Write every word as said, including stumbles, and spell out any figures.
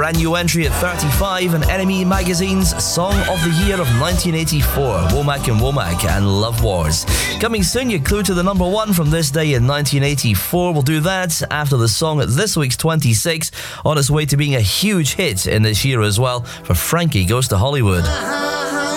brand new entry at thirty-five, and Enemy Magazine's Song of the Year of nineteen eighty-four, Womack and Womack and Love Wars. Coming soon, your clue to the number one from this day in nineteen eighty-four. We'll do that after the song at this week's twenty-six, on its way to being a huge hit in this year as well, for Frankie Goes to Hollywood.